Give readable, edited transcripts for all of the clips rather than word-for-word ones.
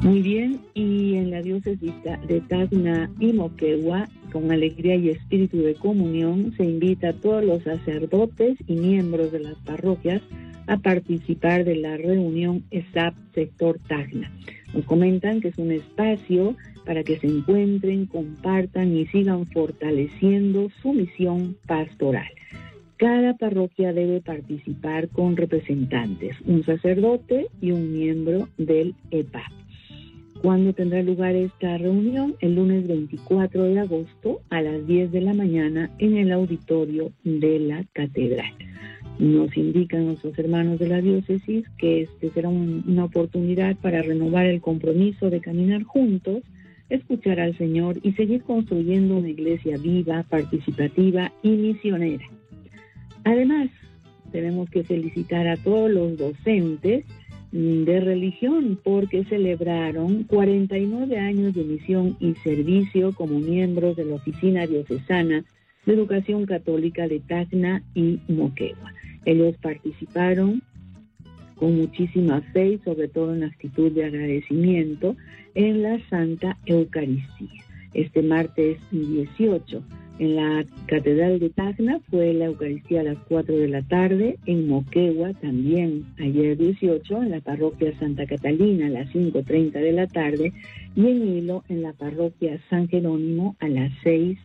Muy bien, y en la diócesis de Tacna y Moquegua, con alegría y espíritu de comunión, se invita a todos los sacerdotes y miembros de las parroquias a participar de la reunión ESAP Sector Tacna. Nos comentan que es un espacio para que se encuentren, compartan y sigan fortaleciendo su misión pastoral. Cada parroquia debe participar con representantes, un sacerdote y un miembro del EPAP. ¿Cuándo tendrá lugar esta reunión? El lunes 24 de agosto a las 10 de la mañana en el auditorio de la catedral. Nos indican nuestros hermanos de la diócesis que este será una oportunidad para renovar el compromiso de caminar juntos, escuchar al Señor y seguir construyendo una iglesia viva, participativa y misionera. Además, tenemos que felicitar a todos los docentes de religión porque celebraron 49 años de misión y servicio como miembros de la Oficina Diocesana de Educación Católica de Tacna y Moquegua. Ellos participaron con muchísima fe y sobre todo en actitud de agradecimiento en la Santa Eucaristía. Este martes 18 en la Catedral de Tacna fue la Eucaristía a las 4 de la tarde, en Moquegua también ayer 18, en la Parroquia Santa Catalina a las 5:30 de la tarde y en Hilo en la Parroquia San Jerónimo a las 6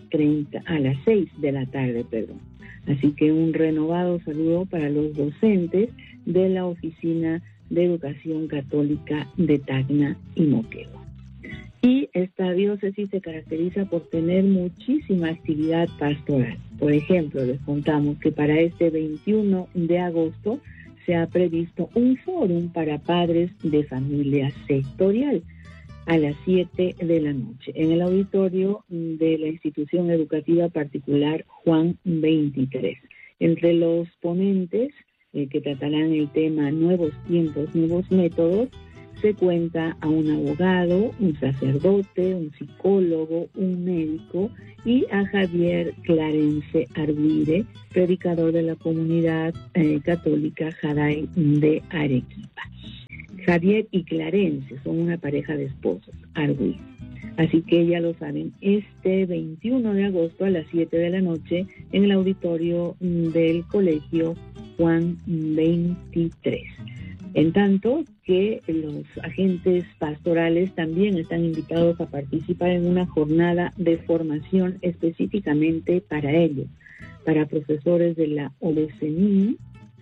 de la tarde. Así que un renovado saludo para los docentes de la Oficina de Educación Católica de Tacna y Moquegua. Y esta diócesis se caracteriza por tener muchísima actividad pastoral. Por ejemplo, les contamos que para este 21 de agosto se ha previsto un fórum para padres de familia sectorial a las 7 de la noche en el auditorio de la institución educativa particular Juan 23. Entre los ponentes que tratarán el tema Nuevos Tiempos, Nuevos Métodos, se cuenta a un abogado, un sacerdote, un psicólogo, un médico y a Javier Clarence Arguire, predicador de la comunidad católica Jaday de Arequipa. Javier y Clarence son una pareja de esposos, Arguire. Así que ya lo saben, este 21 de agosto a las 7 de la noche en el auditorio del Colegio Juan 23. En tanto que los agentes pastorales también están invitados a participar en una jornada de formación específicamente para ellos, para profesores de la ODECIN,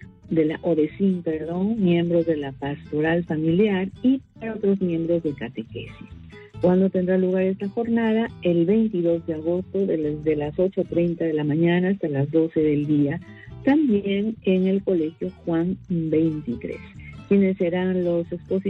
miembros de la pastoral familiar y para otros miembros de catequesis. ¿Cuándo tendrá lugar esta jornada? El 22 de agosto desde las 8:30 de la mañana hasta las 12 del día, también en el Colegio Juan 23. ¿Quiénes serán los expositores?